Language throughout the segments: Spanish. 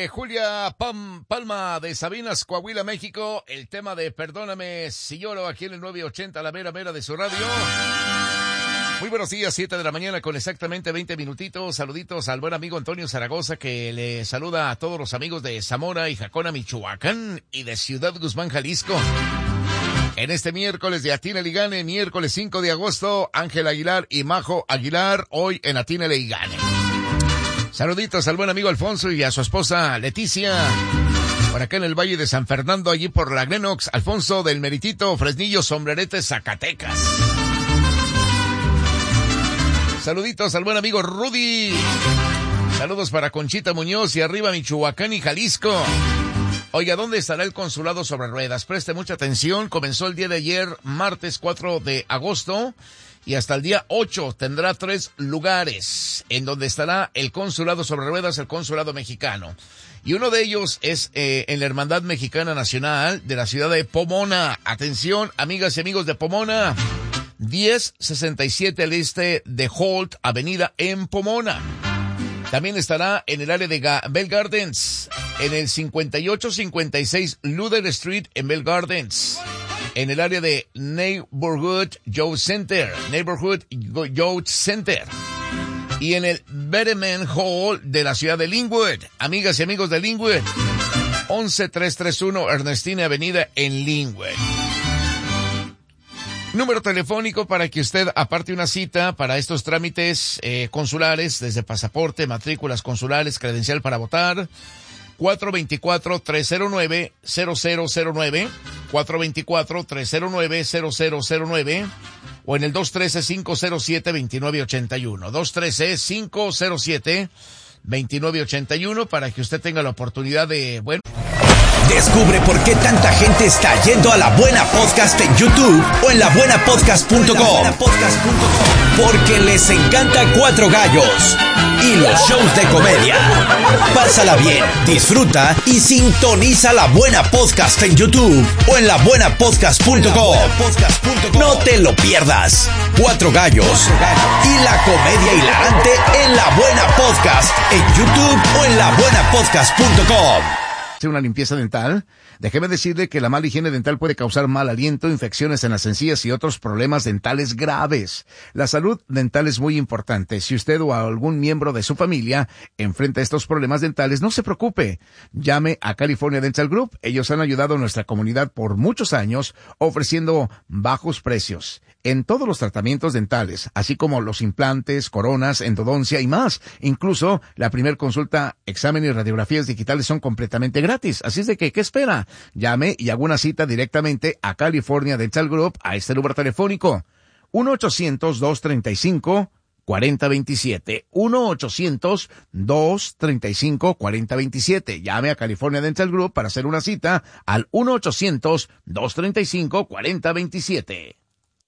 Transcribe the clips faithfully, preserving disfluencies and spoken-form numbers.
de Julia Pam, Palma de Sabinas, Coahuila, México. El tema de Perdóname si lloro aquí en el nueve ochenta, la mera mera de su radio. Muy buenos días, siete de la mañana con exactamente veinte minutitos. Saluditos al buen amigo Antonio Zaragoza, que le saluda a todos los amigos de Zamora y Jacona, Michoacán, y de Ciudad Guzmán, Jalisco. En este miércoles de Atínale y Gane, miércoles cinco de agosto, Ángel Aguilar y Majo Aguilar, hoy en Atínale y Gane. Saluditos al buen amigo Alfonso y a su esposa Leticia, por acá en el Valle de San Fernando, allí por la Glenox. Alfonso del Meritito, Fresnillo, Sombrerete, Zacatecas. Saluditos al buen amigo Rudy. Saludos para Conchita Muñoz y arriba Michoacán y Jalisco. Oiga, ¿dónde estará el consulado sobre ruedas? Preste mucha atención. Comenzó el día de ayer, martes cuatro de agosto, y hasta el día ocho tendrá tres lugares en donde estará el consulado sobre ruedas, el consulado mexicano. Y uno de ellos es eh, en la Hermandad Mexicana Nacional de la ciudad de Pomona. Atención, amigas y amigos de Pomona. diez sesenta y siete al este de Holt Avenida en Pomona. También estará en el área de Ga- Bell Gardens, en el cincuenta y ocho cincuenta y seis Luther Street en Bell Gardens, en el área de Neighborhood Youth Center, Neighborhood Youth Center, y en el Betterment Hall de la ciudad de Linwood. Amigas y amigos de Linwood, once trescientos treinta y uno Ernestina Avenida en Linwood. Número telefónico para que usted aparte una cita para estos trámites eh, consulares, desde pasaporte, matrículas consulares, credencial para votar. cuatro dos cuatro, tres cero nueve, cero cero cero nueve, cuatro dos cuatro, tres cero nueve, cero cero cero nueve, o en el dos uno tres, cinco cero siete, dos nueve ocho uno, dos uno tres, cinco cero siete, dos nueve ocho uno, para que usted tenga la oportunidad de, bueno... Descubre por qué tanta gente está yendo a La Buena Podcast en YouTube o en la buena podcast punto com. Porque les encanta Cuatro Gallos y los shows de comedia. Pásala bien, disfruta y sintoniza La Buena Podcast en YouTube o en la buena podcast punto com. No te lo pierdas. Cuatro Gallos y la comedia hilarante en La Buena Podcast en YouTube o en la buena podcast punto com. Una limpieza dental. Déjeme decirle que la mala higiene dental puede causar mal aliento, infecciones en las encías y otros problemas dentales graves. La salud dental es muy importante. Si usted o algún miembro de su familia enfrenta estos problemas dentales, no se preocupe. Llame a California Dental Group. Ellos han ayudado a nuestra comunidad por muchos años ofreciendo bajos precios en todos los tratamientos dentales, así como los implantes, coronas, endodoncia y más. Incluso la primer consulta, examen y radiografías digitales son completamente gratis. Así es de que, ¿qué espera? Llame y haga una cita directamente a California Dental Group a este número telefónico uno ochocientos, dos treinta y cinco, cuarenta veintisiete, uno ochocientos, dos treinta y cinco, cuarenta veintisiete. Llame a California Dental Group para hacer una cita al uno ochocientos, dos treinta y cinco, cuarenta veintisiete.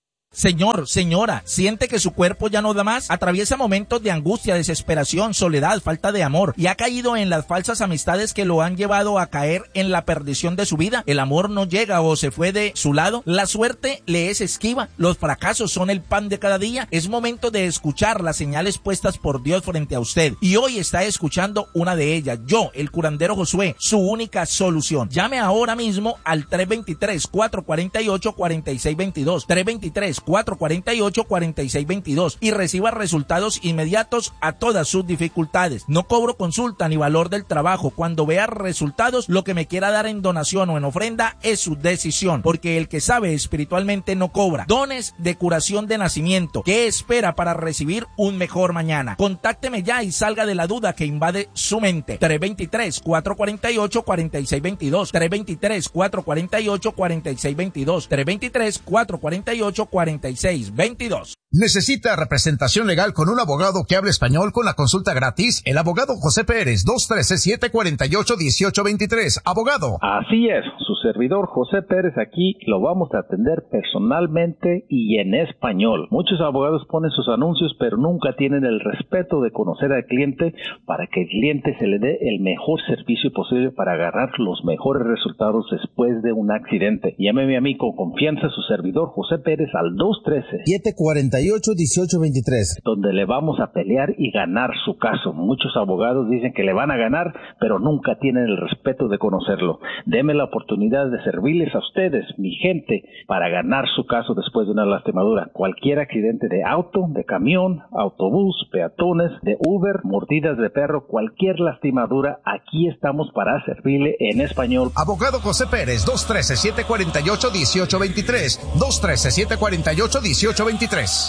Señor, señora, ¿siente que su cuerpo ya no da más? Atraviesa momentos de angustia, desesperación, soledad, falta de amor y ha caído en las falsas amistades que lo han llevado a caer en la perdición de su vida. El amor no llega o se fue de su lado. La suerte le es esquiva. Los fracasos son el pan de cada día. Es momento de escuchar las señales puestas por Dios frente a usted. Y hoy está escuchando una de ellas. Yo, el curandero Josué, su única solución. Llame ahora mismo al tres dos tres, cuatro cuatro ocho, cuatro seis dos dos, tres dos tres, cuatro cuatro ocho, cuatro seis dos dos y reciba resultados inmediatos a todas sus dificultades. No cobro consulta ni valor del trabajo. Cuando vea resultados, lo que me quiera dar en donación o en ofrenda es su decisión, porque el que sabe espiritualmente no cobra. Dones de curación de nacimiento. ¿Qué espera para recibir un mejor mañana? Contácteme ya y salga de la duda que invade su mente. tres dos tres, cuatro cuatro ocho, cuatro seis dos dos, tres dos tres, cuatro cuatro ocho, cuatro seis dos dos, tres dos tres, cuatro cuatro ocho, cuatro seis veintidós. ¿Necesita representación legal con un abogado que hable español con la consulta gratis? El abogado José Pérez, dos uno tres, siete cuatro ocho, uno ocho dos tres. Abogado. Así es, su servidor José Pérez aquí lo vamos a atender personalmente y en español. Muchos abogados ponen sus anuncios, pero nunca tienen el respeto de conocer al cliente para que el cliente se le dé el mejor servicio posible para agarrar los mejores resultados después de un accidente. Llámeme a mí con confianza, su servidor José Pérez al dos uno tres, siete cuatro y ocho, dieciocho veintitrés. Donde le vamos a pelear y ganar su caso. Muchos abogados dicen que le van a ganar, pero nunca tienen el respeto de conocerlo. Deme la oportunidad de servirles a ustedes, mi gente, para ganar su caso después de una lastimadura. Cualquier accidente de auto, de camión, autobús, peatones, de Uber, mordidas de perro, cualquier lastimadura, aquí estamos para servirle en español. Abogado José Pérez, dos uno tres, siete cuatro ocho, uno ocho dos tres, dos uno tres, siete cuatro ocho, uno ocho dos tres.